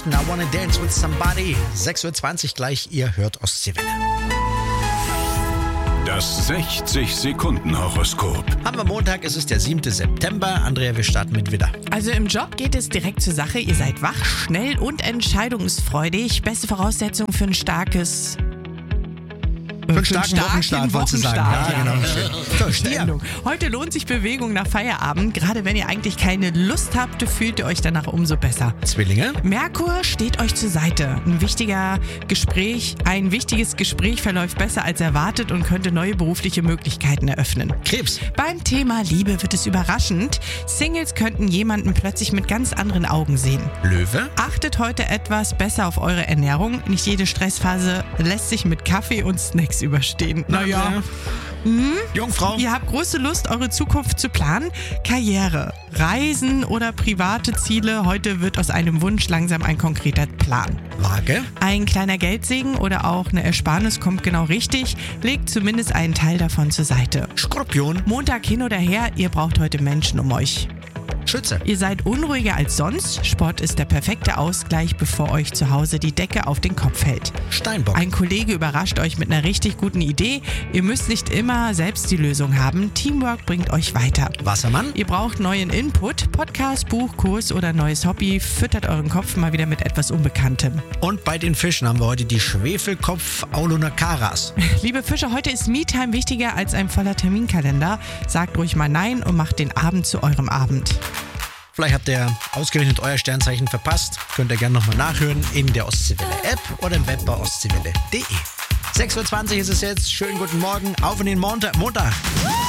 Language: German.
I Wanna Dance with Somebody. 6.20 Uhr gleich, ihr hört Ostseewelle. Das 60-Sekunden-Horoskop. Haben wir Montag, es ist der 7. September. Andrea, wir starten mit Widder. Also im Job geht es direkt zur Sache. Ihr seid wach, schnell und entscheidungsfreudig. Beste Voraussetzung für ein starkes... Für einen starken Wochenstart, wolltest du sagen. Ja, genau. So, Stier. Heute lohnt sich Bewegung nach Feierabend. Gerade wenn ihr eigentlich keine Lust habt, fühlt ihr euch danach umso besser. Zwillinge. Merkur steht euch zur Seite. Ein wichtiges Gespräch verläuft besser als erwartet und könnte neue berufliche Möglichkeiten eröffnen. Krebs. Beim Thema Liebe wird es überraschend. Singles könnten jemanden plötzlich mit ganz anderen Augen sehen. Löwe. Achtet heute etwas besser auf eure Ernährung. Nicht jede Stressphase lässt sich mit Kaffee und Snacks überstehen. Naja. Jungfrau. Ihr habt große Lust, eure Zukunft zu planen. Karriere, Reisen oder private Ziele. Heute wird aus einem Wunsch langsam ein konkreter Plan. Waage. Ein kleiner Geldsegen oder auch eine Ersparnis kommt genau richtig. Legt zumindest einen Teil davon zur Seite. Skorpion. Montag hin oder her, ihr braucht heute Menschen um euch. Schütze. Ihr seid unruhiger als sonst. Sport ist der perfekte Ausgleich, bevor euch zu Hause die Decke auf den Kopf fällt. Steinbock. Ein Kollege überrascht euch mit einer richtig guten Idee. Ihr müsst nicht immer selbst die Lösung haben. Teamwork bringt euch weiter. Wassermann. Ihr braucht neuen Input. Podcast, Buch, Kurs oder neues Hobby. Füttert euren Kopf mal wieder mit etwas Unbekanntem. Und bei den Fischen haben wir heute die Schwefelkopf-Aulunakaras. Liebe Fische, heute ist Me-Time wichtiger als ein voller Terminkalender. Sagt ruhig mal Nein und macht den Abend zu eurem Abend. Vielleicht habt ihr ausgerechnet euer Sternzeichen verpasst. Könnt ihr gerne nochmal nachhören in der Ostseewelle-App oder im Web bei ostseewelle.de. 6.20 Uhr ist es jetzt. Schönen guten Morgen. Auf in den Montag.